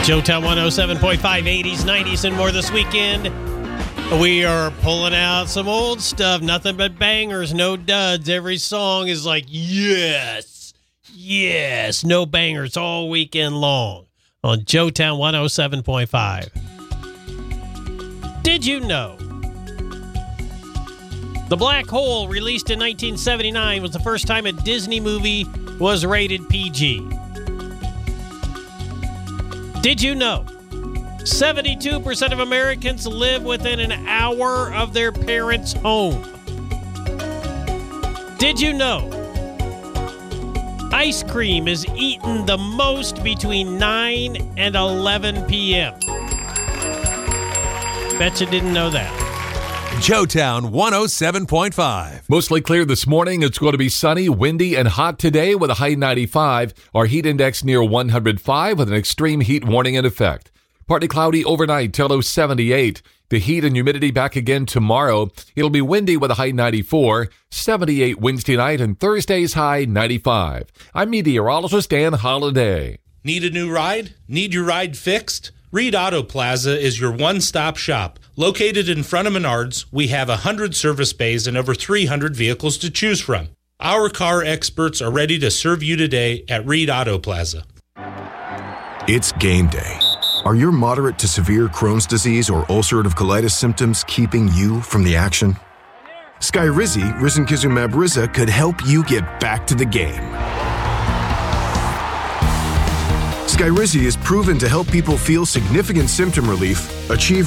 Joetown 107.5, 80s, 90s, and more this weekend. We are pulling out some old stuff, nothing but bangers, no duds. Every song is like, yes, yes, no bangers all weekend long on Joetown 107.5. Did you know The Black Hole, released in 1979, was the first time a Disney movie was rated PG? Did you know 72% of Americans live within an hour of their parents' home? Did you know ice cream is eaten the most between 9 and 11 p.m.? Bet you didn't know that. Joetown 107.5. Mostly clear this morning. It's going to be sunny, windy, and hot today with a high 95. Our heat index near 105 with an extreme heat warning in effect. Partly cloudy overnight till low 78. The heat and humidity back again tomorrow. It'll be windy with a high 94, 78 Wednesday night, and Thursday's high 95. I'm meteorologist Dan Holliday. Need a new ride? Need your ride fixed? Reed Auto Plaza is your one-stop shop. Located in front of Menards, we have 100 service bays and over 300 vehicles to choose from. Our car experts are ready to serve you today at Reed Auto Plaza. It's game day. Are your moderate to severe Crohn's disease or ulcerative colitis symptoms keeping you from the action? Skyrizi, risankizumab Riza, could help you get back to the game. Skyrizi is proven to help people feel significant symptom relief, achieve